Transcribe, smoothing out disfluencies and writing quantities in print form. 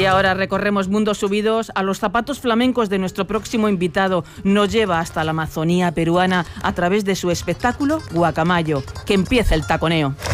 Y ahora recorremos mundos subidos a los zapatos flamencos de nuestro próximo invitado. Nos lleva hasta la Amazonía peruana a través de su espectáculo Guacamayo. Que empiece el taconeo.